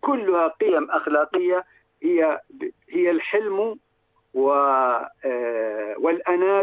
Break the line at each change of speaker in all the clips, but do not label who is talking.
كلها قيم أخلاقية، هي الحلم والأناة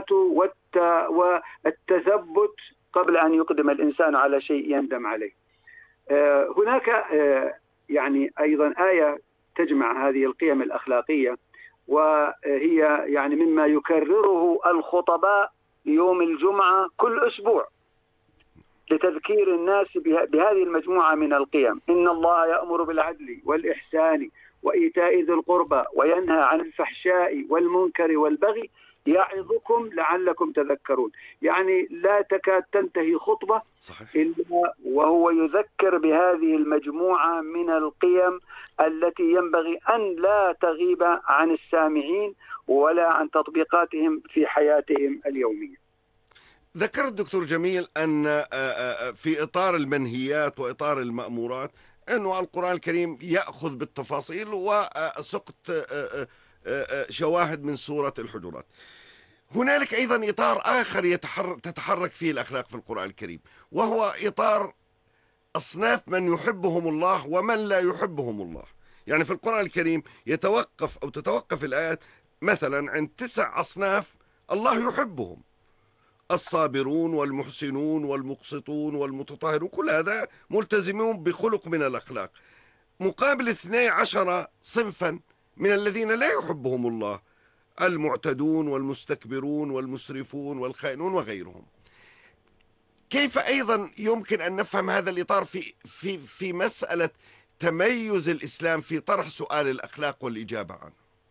والتثبت قبل أن يقدم الإنسان على شيء يندم عليه. هناك يعني أيضا آية تجمع هذه القيم الأخلاقية، وهي يعني مما يكرره الخطباء يوم الجمعة كل أسبوع لتذكير الناس بهذه المجموعة من القيم. إن الله يأمر بالعدل والإحسان وإيتاء ذي القربى وينهى عن الفحشاء والمنكر والبغي يعظكم لعلكم تذكرون. يعني لا تكاد تنتهي خطبة
صحيح.
إلا وهو يذكر بهذه المجموعة من القيم التي ينبغي أن لا تغيب عن السامعين ولا عن تطبيقاتهم في حياتهم اليومية.
ذكر الدكتور جميل أن في إطار المنهيات وإطار المأمورات أنه القرآن الكريم يأخذ بالتفاصيل وسقط شواهد من سورة الحجرات. هنالك أيضا إطار آخر تتحرك فيه الأخلاق في القرآن الكريم، وهو إطار أصناف من يحبهم الله ومن لا يحبهم الله. يعني في القرآن الكريم تتوقف الآيات مثلا عند 9 أصناف الله يحبهم: الصابرون والمحسنون والمقسطون والمتطهرون، كل هذا ملتزمون بخلق من الأخلاق، مقابل 12 صنفا من الذين لا يحبهم الله: المعتدون والمستكبرون والمسرفون والخائنون وغيرهم. كيف أيضا يمكن أن نفهم هذا الإطار في مسألة تميز الإسلام في طرح سؤال الأخلاق والإجابة عنه؟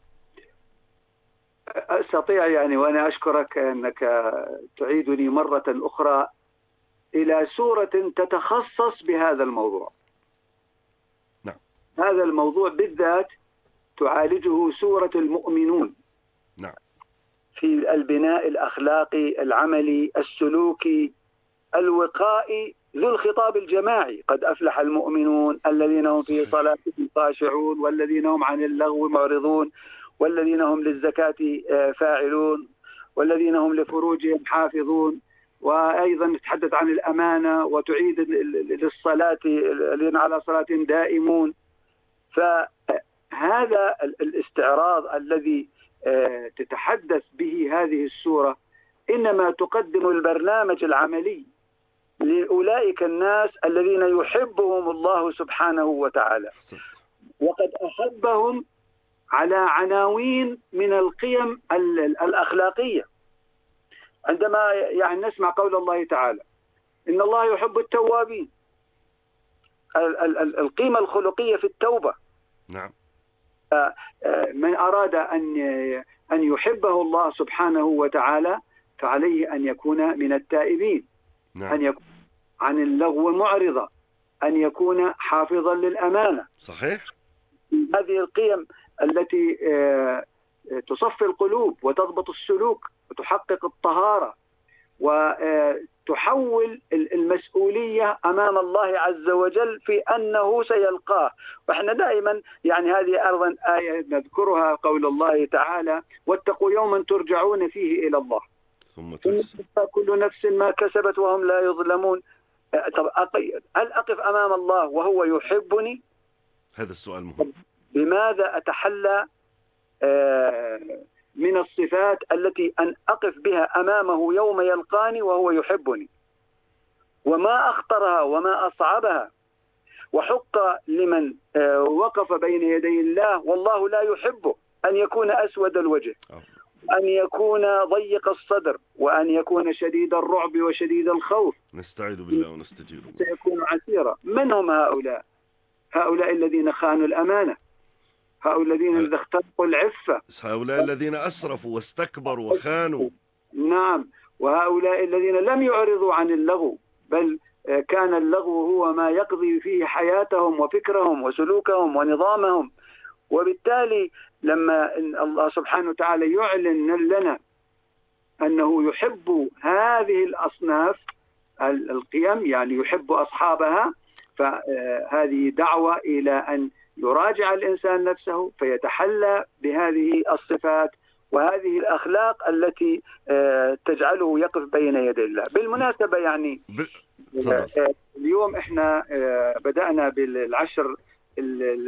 أستطيع يعني، وأنا أشكرك أنك تعيدني مرة أخرى إلى سورة تتخصص بهذا الموضوع.
نعم.
هذا الموضوع بالذات تعالجه سورة المؤمنون.
نعم.
في البناء الأخلاقي العملي السلوكي الوقائي ذو الخطاب الجماعي: قد أفلح المؤمنون الذين هم في صلاتهم خاشعون والذين هم عن اللغو معرضون والذين هم للزكاة فاعلون والذين هم لفروجهم حافظون. وأيضا تتحدث عن الأمانة وتعيد للصلاة الذين على صلاتهم دائمون. فهذا الاستعراض الذي تتحدث به هذه السورة إنما تقدم البرنامج العملي لأولئك الناس الذين يحبهم الله سبحانه وتعالى، وقد أحبهم على عناوين من القيم الأخلاقية. عندما يعني نسمع قول الله تعالى: إن الله يحب التوابين، القيمة الخلقية في التوبة.
نعم.
من أراد أن يحبه الله سبحانه وتعالى فعليه أن يكون من التائبين.
نعم.
أن يكون عن اللغو معرضا، أن يكون حافظا للأمانة.
صحيح.
هذه القيم التي تصفي القلوب وتضبط السلوك وتحقق الطهارة وتحول المسؤولية أمام الله عز وجل في أنه سيلقاه. وإحنا دائما يعني هذه أيضا آية نذكرها، قول الله تعالى: واتقوا يوما ترجعون فيه إلى الله ثم كل نفس ما كسبت وهم لا يظلمون. طب هل أقف أمام الله وهو يحبني؟
هذا السؤال مهم.
بماذا أتحلى من الصفات التي أن أقف بها أمامه يوم يلقاني وهو يحبني؟ وما أخطرها وما أصعبها. وحق لمن وقف بين يدي الله والله لا يحبه أن يكون أسود الوجه، أن يكون ضيق الصدر، وأن يكون شديد الرعب وشديد الخوف.
نستعيذ بالله ونستجير.
سيكون عسيرا. من هم هؤلاء؟ هؤلاء الذين خانوا الأمانة، هؤلاء الذين إذا اخترقوا العفة،
هؤلاء الذين أسرفوا واستكبروا وخانوا.
نعم. وهؤلاء الذين لم يعرضوا عن اللغو، بل كان اللغو هو ما يقضي فيه حياتهم وفكرهم وسلوكهم ونظامهم. وبالتالي لما الله سبحانه وتعالى يعلن لنا أنه يحب هذه الأصناف القيم، يعني يحب أصحابها، فهذه دعوة إلى أن يراجع الإنسان نفسه فيتحلى بهذه الصفات وهذه الأخلاق التي تجعله يقف بين يدي الله. بالمناسبة يعني اليوم إحنا بدأنا بالعشر